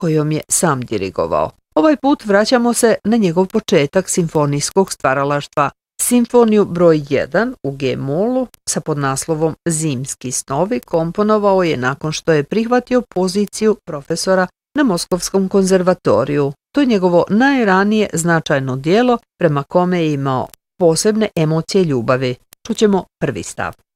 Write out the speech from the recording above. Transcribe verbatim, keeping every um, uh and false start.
kojom je sam dirigovao. Ovaj put vraćamo se na njegov početak simfonijskog stvaralaštva. Simfoniju broj jedan u G-molu sa podnaslovom Zimski snovi komponovao je nakon što je prihvatio poziciju profesora na Moskovskom konzervatoriju. To je njegovo najranije značajno djelo prema kome je imao posebne emocije ljubavi. Čućemo prvi stav.